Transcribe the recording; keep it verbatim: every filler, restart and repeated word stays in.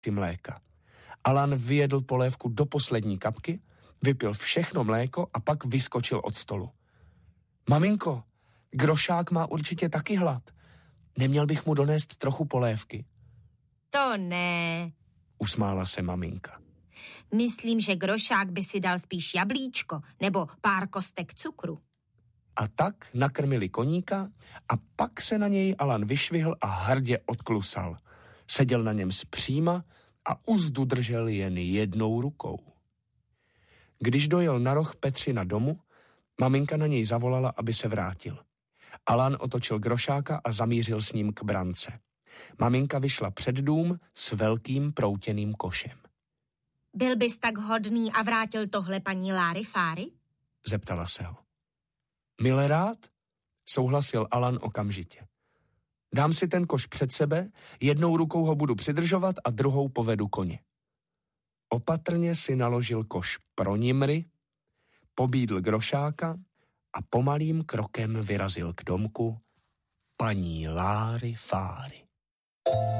mléka. Alan vyjedl polévku do poslední kapky, vypil všechno mléko a pak vyskočil od stolu. Maminko, Grošák má určitě taky hlad. Neměl bych mu donést trochu polévky? To ne, usmála se maminka. Myslím, že Grošák by si dal spíš jablíčko nebo pár kostek cukru. A tak nakrmili koníka a pak se na něj Alan vyšvihl a hrdě odklusal. Seděl na něm zpříma a uzdu držel jen jednou rukou. Když dojel na roh Petřina domu, maminka na něj zavolala, aby se vrátil. Alan otočil Grošáka a zamířil s ním k brance. Maminka vyšla před dům s velkým proutěným košem. Byl bys tak hodný a vrátil tohle paní Láry Fáry? Zeptala se ho. Mile rád, souhlasil Alan okamžitě. Dám si ten koš před sebe, jednou rukou ho budu přidržovat a druhou povedu koně. Opatrně si naložil koš pro nimry, pobídl Grošáka a pomalým krokem vyrazil k domku paní Láry Fáry.